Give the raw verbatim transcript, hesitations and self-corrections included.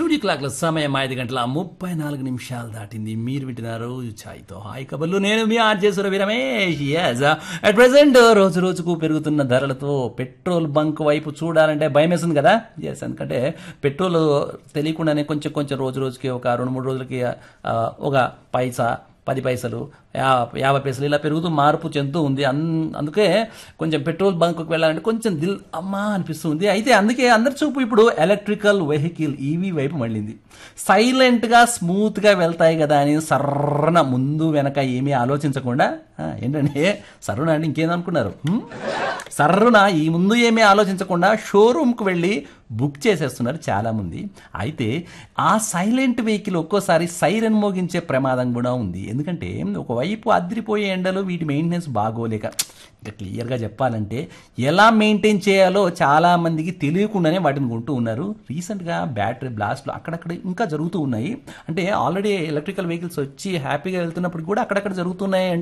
Studio క్లాక్ల సమయం ఐదు గంటల ముప్పై నాలుగు నిమిషాలు దాటింది. మీరు వింటున్నారు ఛాయ్తో హాయ్ కబర్లు. నేను మీ RJ Surabhi Ramesh. Yes, at present రోజు రోజుకు పెరుగుతున్న ధరలతో పెట్రోల్ బంక్ వైపు చూడాలంటే భయం వేస్తుంది కదా. ఎస్, ఎందుకంటే పెట్రోల్ తెలియకుండానే కొంచెం కొంచెం రోజు రోజుకి ఒక రెండు మూడు రోజులకి ఆ, ఒక పైసా పది పైసలు యా యాభై పైసలు ఇలా పెరుగుతూ మార్పు చెందుతూ ఉంది. అన్ అందుకే కొంచెం పెట్రోల్ బంక్కి వెళ్ళాలంటే కొంచెం దిల్ అమ్మా అనిపిస్తుంది. అయితే అందుకే అందరి చూపు ఇప్పుడు ఎలక్ట్రికల్ వెహికల్ ఈవీ వైపు మళ్ళింది. సైలెంట్గా స్మూత్గా వెళ్తాయి కదా అని సర్రన ముందు వెనక ఏమీ ఆలోచించకుండా ఆ, ఏంటంటే సర్రున అంటే ఇంకేదనుకున్నారు, హ్మ్? సర్రున ఈ ముందు ఏమీ ఆలోచించకుండా షోరూమ్కి వెళ్ళి బుక్ చేసేస్తున్నారు చాలామంది. అయితే ఆ సైలెంట్ వెహికల్ ఒక్కోసారి సైరన్ మోగించే ప్రమాదం కూడా ఉంది. ఎందుకంటే ఒకవైపు అద్రిపోయే ఎండలు వీటి మెయింటెనెన్స్ బాగోలేక, ఇంకా క్లియర్గా చెప్పాలంటే ఎలా మెయింటైన్ చేయాలో చాలా మందికి తెలియకుండానే వాటిని కొంటూ ఉన్నారు. రీసెంట్గా బ్యాటరీ బ్లాస్ట్లు అక్కడక్కడ ఇంకా జరుగుతూ ఉన్నాయి. అంటే ఆల్రెడీ ఎలక్ట్రికల్ వెహికల్స్ వచ్చి హ్యాపీగా వెళ్తున్నప్పుడు కూడా అక్కడక్కడ జరుగుతున్నాయి.